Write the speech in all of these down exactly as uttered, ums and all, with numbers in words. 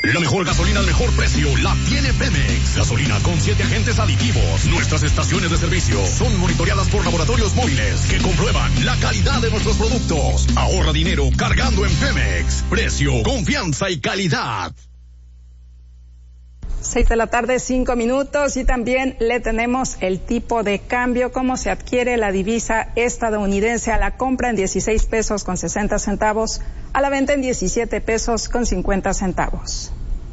La mejor gasolina al mejor precio la tiene Pemex. Gasolina con siete agentes aditivos. Nuestras estaciones de servicio son monitoreadas por laboratorios móviles que comprueban la calidad de nuestros productos. Ahorra dinero cargando en Pemex. Precio, confianza y calidad. Seis de la tarde, cinco minutos, y también le tenemos el tipo de cambio, cómo se adquiere la divisa estadounidense: a la compra en dieciséis pesos con sesenta centavos, a la venta en diecisiete pesos con cincuenta centavos.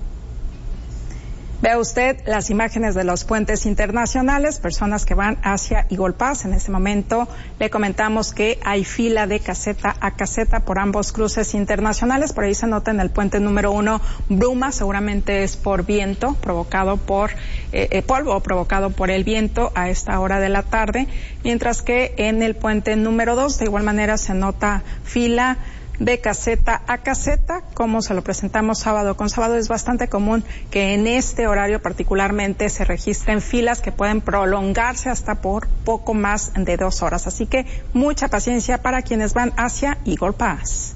Vea usted las imágenes de los puentes internacionales, personas que van hacia Eagle Pass. En este momento le comentamos que hay fila de caseta a caseta por ambos cruces internacionales. Por ahí se nota en el puente número uno bruma, seguramente es por viento provocado por eh, eh, polvo provocado por el viento a esta hora de la tarde, mientras que en el puente número dos de igual manera se nota fila de caseta a caseta, como se lo presentamos sábado con sábado. Es bastante común que en este horario particularmente se registren filas que pueden prolongarse hasta por poco más de dos horas. Así que mucha paciencia para quienes van hacia Eagle Pass.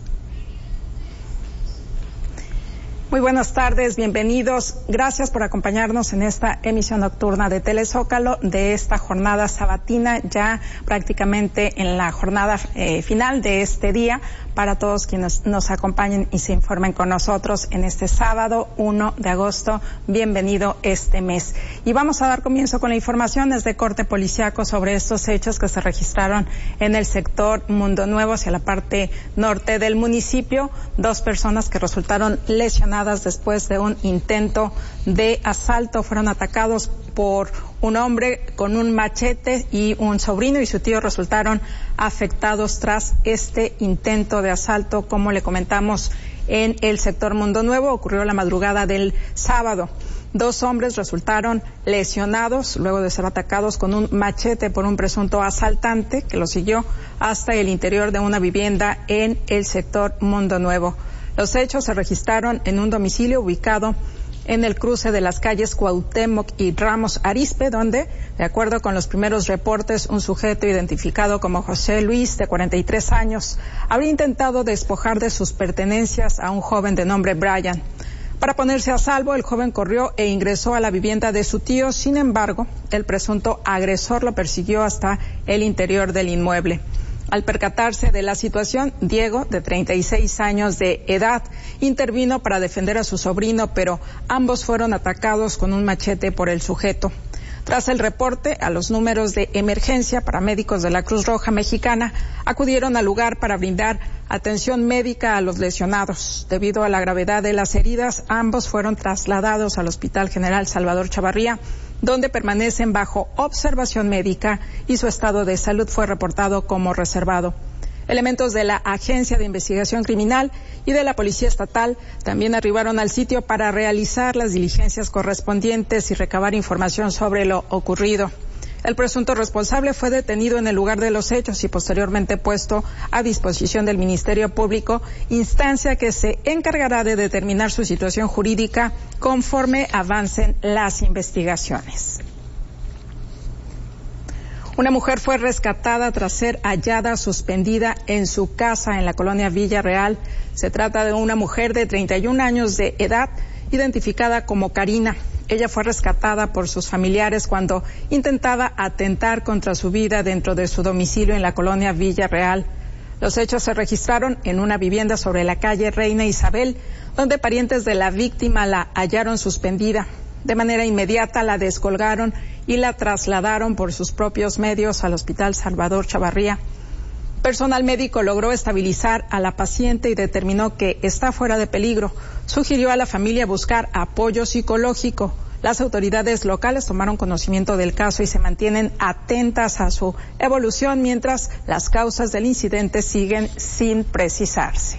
Muy buenas tardes, bienvenidos. Gracias por acompañarnos en esta emisión nocturna de Telezócalo de esta jornada sabatina, ya prácticamente en la jornada eh, final de este día, para todos quienes nos acompañen y se informen con nosotros en este sábado uno de agosto. Bienvenido este mes. Y vamos a dar comienzo con la información desde corte policiaco sobre estos hechos que se registraron en el sector Mundo Nuevo, hacia la parte norte del municipio. Dos personas que resultaron lesionadas después de un intento de asalto. Fueron atacados por un hombre con un machete, y un sobrino y su tío resultaron afectados tras este intento de asalto. Como le comentamos, en el sector Mundo Nuevo ocurrió la madrugada del sábado. Dos hombres resultaron lesionados luego de ser atacados con un machete por un presunto asaltante que los siguió hasta el interior de una vivienda en el sector Mundo Nuevo. Los hechos se registraron en un domicilio ubicado en el cruce de las calles Cuauhtémoc y Ramos Arizpe, donde, de acuerdo con los primeros reportes, un sujeto identificado como José Luis, de cuarenta y tres años, habría intentado despojar de sus pertenencias a un joven de nombre Brian. Para ponerse a salvo, el joven corrió e ingresó a la vivienda de su tío. Sin embargo, el presunto agresor lo persiguió hasta el interior del inmueble. Al percatarse de la situación, Diego, de treinta y seis años de edad, intervino para defender a su sobrino, pero ambos fueron atacados con un machete por el sujeto. Tras el reporte a los números de emergencia, paramédicos de la Cruz Roja Mexicana acudieron al lugar para brindar atención médica a los lesionados. Debido a la gravedad de las heridas, ambos fueron trasladados al Hospital General Salvador Chavarría, donde permanecen bajo observación médica, y su estado de salud fue reportado como reservado. Elementos de la Agencia de Investigación Criminal y de la Policía Estatal también arribaron al sitio para realizar las diligencias correspondientes y recabar información sobre lo ocurrido. El presunto responsable fue detenido en el lugar de los hechos y posteriormente puesto a disposición del Ministerio Público, instancia que se encargará de determinar su situación jurídica conforme avancen las investigaciones. Una mujer fue rescatada tras ser hallada suspendida en su casa en la colonia Villarreal. Se trata de una mujer de treinta y un años de edad, identificada como Karina. Ella fue rescatada por sus familiares cuando intentaba atentar contra su vida dentro de su domicilio en la colonia Villarreal. Los hechos se registraron en una vivienda sobre la calle Reina Isabel, donde parientes de la víctima la hallaron suspendida. De manera inmediata la descolgaron y la trasladaron por sus propios medios al Hospital Salvador Chavarría. Personal médico logró estabilizar a la paciente y determinó que está fuera de peligro. Sugirió a la familia buscar apoyo psicológico. Las autoridades locales tomaron conocimiento del caso y se mantienen atentas a su evolución, mientras las causas del incidente siguen sin precisarse.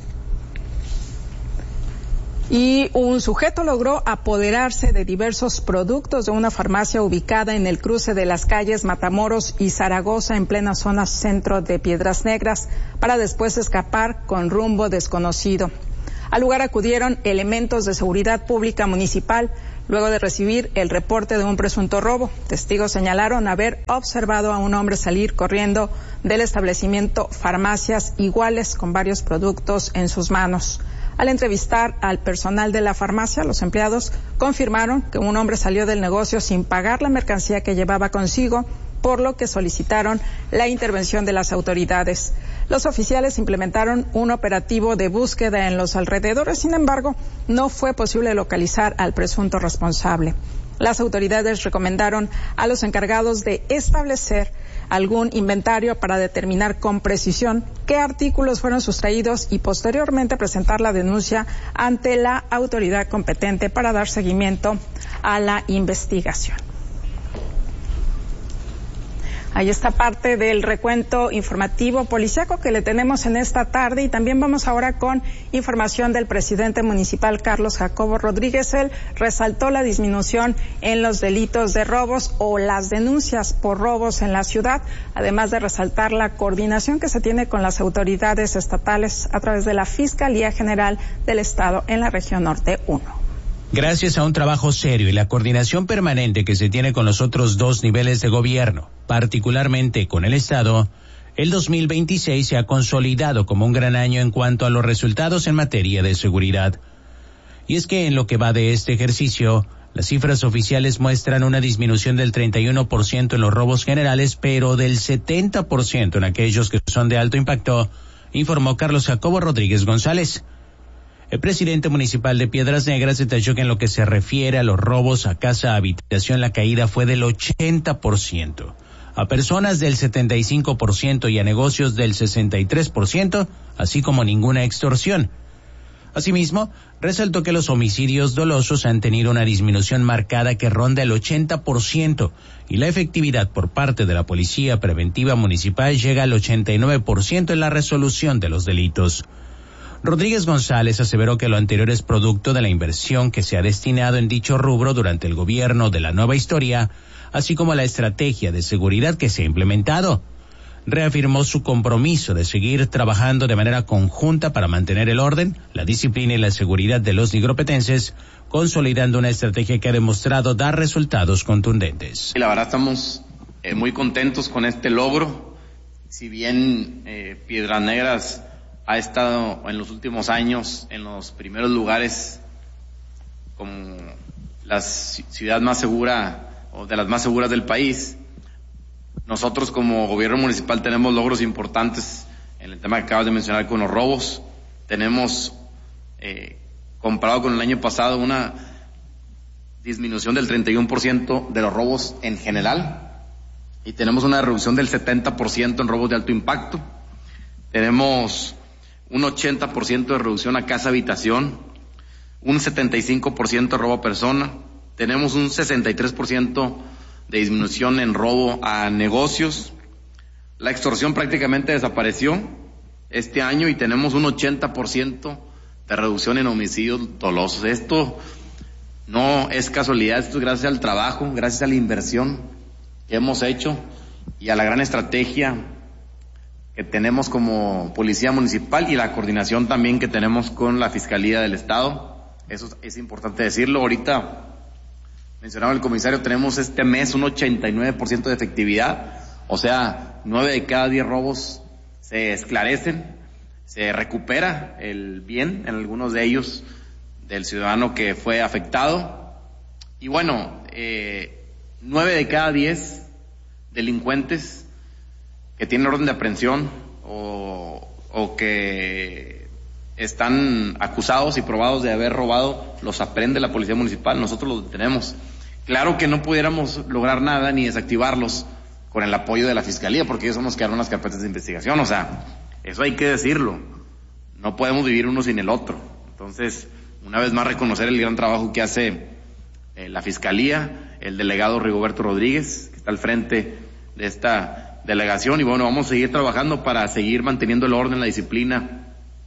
Y un sujeto logró apoderarse de diversos productos de una farmacia ubicada en el cruce de las calles Matamoros y Zaragoza, en plena zona centro de Piedras Negras, para después escapar con rumbo desconocido. Al lugar acudieron elementos de seguridad pública municipal luego de recibir el reporte de un presunto robo. Testigos señalaron haber observado a un hombre salir corriendo del establecimiento Farmacias Iguales con varios productos en sus manos. Al entrevistar al personal de la farmacia, los empleados confirmaron que un hombre salió del negocio sin pagar la mercancía que llevaba consigo, por lo que solicitaron la intervención de las autoridades. Los oficiales implementaron un operativo de búsqueda en los alrededores, sin embargo, no fue posible localizar al presunto responsable. Las autoridades recomendaron a los encargados de establecer algún inventario para determinar con precisión qué artículos fueron sustraídos y posteriormente presentar la denuncia ante la autoridad competente para dar seguimiento a la investigación. Ahí está parte del recuento informativo policiaco que le tenemos en esta tarde, y también vamos ahora con información del presidente municipal Carlos Jacobo Rodríguez. Él resaltó la disminución en los delitos de robos o las denuncias por robos en la ciudad, además de resaltar la coordinación que se tiene con las autoridades estatales a través de la Fiscalía General del Estado en la región Norte uno. Gracias a un trabajo serio y la coordinación permanente que se tiene con los otros dos niveles de gobierno, particularmente con el Estado, el dos mil veintiséis se ha consolidado como un gran año en cuanto a los resultados en materia de seguridad. Y es que en lo que va de este ejercicio, las cifras oficiales muestran una disminución del treinta y uno por ciento en los robos generales, pero del setenta por ciento en aquellos que son de alto impacto, informó Carlos Jacobo Rodríguez González. El presidente municipal de Piedras Negras detalló que en lo que se refiere a los robos a casa habitación, la caída fue del ochenta por ciento, a personas del setenta y cinco por ciento y a negocios del sesenta y tres por ciento, así como ninguna extorsión. Asimismo, resaltó que los homicidios dolosos han tenido una disminución marcada que ronda el ochenta por ciento y la efectividad por parte de la Policía Preventiva Municipal llega al ochenta y nueve por ciento en la resolución de los delitos. Rodríguez González aseveró que lo anterior es producto de la inversión que se ha destinado en dicho rubro durante el gobierno de la nueva historia, así como la estrategia de seguridad que se ha implementado. Reafirmó su compromiso de seguir trabajando de manera conjunta para mantener el orden, la disciplina y la seguridad de los nigropetenses, consolidando una estrategia que ha demostrado dar resultados contundentes. La verdad estamos eh, muy contentos con este logro. Si bien eh, Piedras Negras ha estado en los últimos años en los primeros lugares como la ciudad más segura o de las más seguras del país, nosotros como gobierno municipal tenemos logros importantes en el tema que acabas de mencionar con los robos. Tenemos, eh, comparado con el año pasado, una disminución del treinta y uno por ciento de los robos en general y tenemos una reducción del setenta por ciento en robos de alto impacto. Tenemos un ochenta por ciento de reducción a casa habitación, un setenta y cinco por ciento de robo a persona, tenemos un sesenta y tres por ciento de disminución en robo a negocios, la extorsión prácticamente desapareció este año y tenemos un ochenta por ciento de reducción en homicidios dolosos. Esto no es casualidad, esto es gracias al trabajo, gracias a la inversión que hemos hecho y a la gran estrategia que tenemos como Policía Municipal y la coordinación también que tenemos con la Fiscalía del Estado. Eso es, es importante decirlo. Ahorita, mencionaba el comisario, tenemos este mes un ochenta y nueve por ciento de efectividad, o sea, nueve de cada diez robos se esclarecen, se recupera el bien en algunos de ellos del ciudadano que fue afectado. Y bueno, eh, nueve de cada diez delincuentes que tienen orden de aprehensión o, o que están acusados y probados de haber robado, los aprende la Policía Municipal, nosotros los detenemos. Claro que no pudiéramos lograr nada ni desactivarlos con el apoyo de la Fiscalía, porque ellos son los que abren las carpetas de investigación, o sea, eso hay que decirlo, no podemos vivir uno sin el otro. Entonces, una vez más reconocer el gran trabajo que hace eh, la Fiscalía, el delegado Rigoberto Rodríguez, que está al frente de esta delegación, y bueno, vamos a seguir trabajando para seguir manteniendo el orden, la disciplina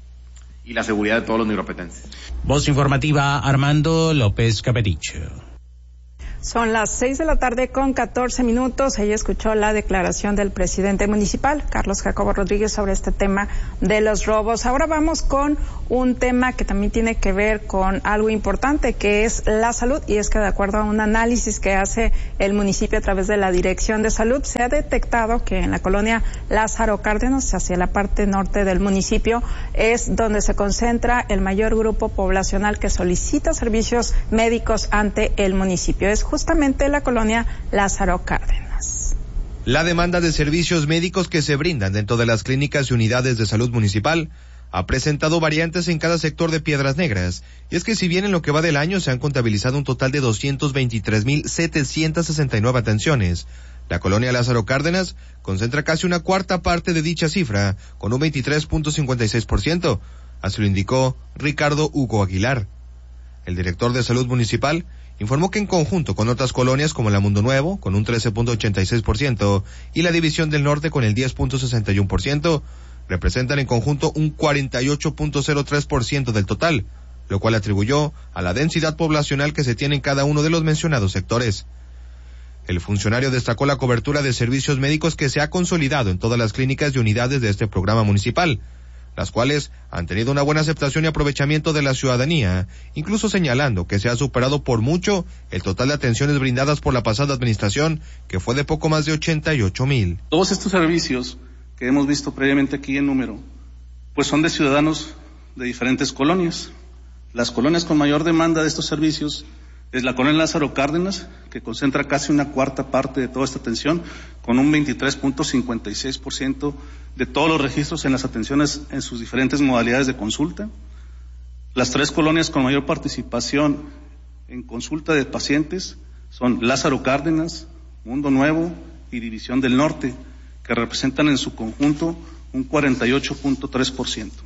y la seguridad de todos los nigropetenses. Voz informativa, Armando López Capeticho. Son las seis de la tarde con catorce minutos. Ella escuchó la declaración del presidente municipal, Carlos Jacobo Rodríguez, sobre este tema de los robos. Ahora vamos con un tema que también tiene que ver con algo importante, que es la salud. Y es que de acuerdo a un análisis que hace el municipio a través de la Dirección de Salud, se ha detectado que en la colonia Lázaro Cárdenas, hacia la parte norte del municipio, es donde se concentra el mayor grupo poblacional que solicita servicios médicos ante el municipio. Es justamente la colonia Lázaro Cárdenas. La demanda de servicios médicos que se brindan dentro de las clínicas y unidades de salud municipal ha presentado variantes en cada sector de Piedras Negras, y es que si bien en lo que va del año se han contabilizado un total de doscientos veintitrés mil setecientos sesenta y nueve atenciones, la colonia Lázaro Cárdenas concentra casi una cuarta parte de dicha cifra, con un veintitrés punto cincuenta y seis por ciento, así lo indicó Ricardo Hugo Aguilar. El director de salud municipal informó que en conjunto con otras colonias como la Mundo Nuevo, con un trece punto ochenta y seis por ciento, y la División del Norte con el diez punto sesenta y uno por ciento, representan en conjunto un cuarenta y ocho punto cero tres por ciento del total, lo cual atribuyó a la densidad poblacional que se tiene en cada uno de los mencionados sectores. El funcionario destacó la cobertura de servicios médicos que se ha consolidado en todas las clínicas y unidades de este programa municipal, las cuales han tenido una buena aceptación y aprovechamiento de la ciudadanía, incluso señalando que se ha superado por mucho el total de atenciones brindadas por la pasada administración, que fue de poco más de ochenta y ocho mil. Todos estos servicios que hemos visto previamente aquí en número, pues son de ciudadanos de diferentes colonias. Las colonias con mayor demanda de estos servicios es la colonia Lázaro Cárdenas, que concentra casi una cuarta parte de toda esta atención, con un veintitrés punto cincuenta y seis por ciento de todos los registros en las atenciones en sus diferentes modalidades de consulta. Las tres colonias con mayor participación en consulta de pacientes son Lázaro Cárdenas, Mundo Nuevo y División del Norte, que representan en su conjunto un cuarenta y ocho punto tres por ciento.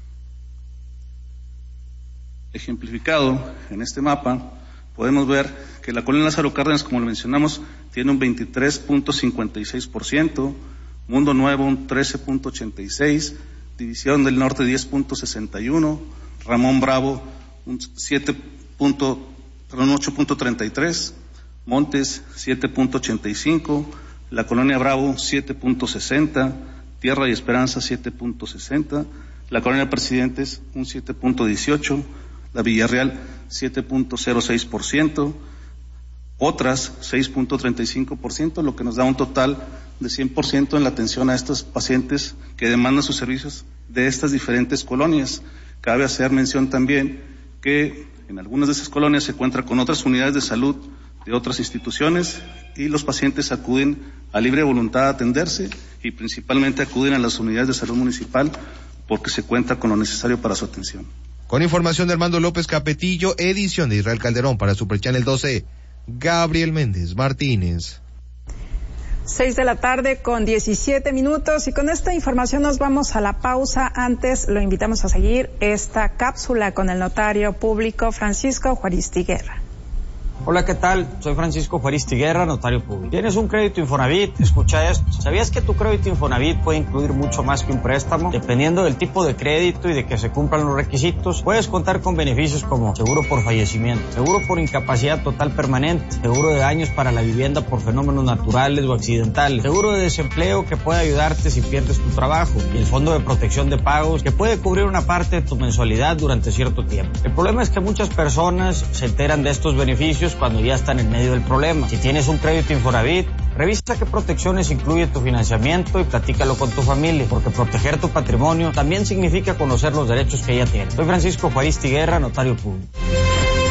Ejemplificado en este mapa, podemos ver que la colonia Lázaro Cárdenas, como lo mencionamos, tiene un veintitrés punto cincuenta y seis por ciento, Mundo Nuevo un trece punto ochenta y seis por ciento, División del Norte diez punto sesenta y uno por ciento, Ramón Bravo un siete punto, perdón, ocho punto treinta y tres por ciento, Montes siete punto ochenta y cinco por ciento, la colonia Bravo siete punto sesenta por ciento, Tierra y Esperanza siete punto sesenta por ciento, la colonia Presidentes un siete punto dieciocho por ciento, la Villarreal siete punto cero seis por ciento, otras seis punto treinta y cinco por ciento, lo que nos da un total de cien por ciento en la atención a estos pacientes que demandan sus servicios de estas diferentes colonias. Cabe hacer mención también que en algunas de esas colonias se encuentra con otras unidades de salud de otras instituciones y los pacientes acuden a libre voluntad a atenderse y principalmente acuden a las unidades de salud municipal porque se cuenta con lo necesario para su atención. Con información de Armando López Capetillo, edición de Israel Calderón para Super Channel doce, Gabriel Méndez Martínez. Seis de la tarde con diecisiete minutos y con esta información nos vamos a la pausa. Antes lo invitamos a seguir esta cápsula con el notario público Francisco Juaristi Guerra. Hola, ¿qué tal? Soy Francisco Juaristi Guerra, notario público. ¿Tienes un crédito Infonavit? Escucha esto. ¿Sabías que tu crédito Infonavit puede incluir mucho más que un préstamo? Dependiendo del tipo de crédito y de que se cumplan los requisitos, puedes contar con beneficios como seguro por fallecimiento, seguro por incapacidad total permanente, seguro de daños para la vivienda por fenómenos naturales o accidentales, seguro de desempleo que puede ayudarte si pierdes tu trabajo y el fondo de protección de pagos que puede cubrir una parte de tu mensualidad durante cierto tiempo. El problema es que muchas personas se enteran de estos beneficios cuando ya están en medio del problema. Si tienes un crédito Infonavit, revisa qué protecciones incluye tu financiamiento y platícalo con tu familia, porque proteger tu patrimonio también significa conocer los derechos que ella tiene. Soy Francisco Juaristi Guerra, notario público.